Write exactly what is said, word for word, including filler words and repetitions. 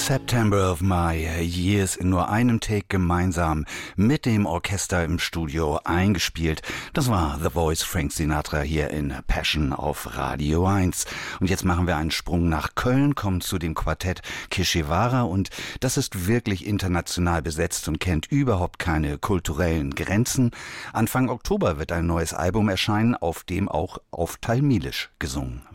September of My Years in nur einem Take gemeinsam mit dem Orchester im Studio eingespielt. Das war The Voice, Frank Sinatra hier in Passion auf Radio eins. Und jetzt machen wir einen Sprung nach Köln, kommen zu dem Quartett Kishivara und das ist wirklich international besetzt und kennt überhaupt keine kulturellen Grenzen. Anfang Oktober wird ein neues Album erscheinen, auf dem auch auf Tamilisch gesungen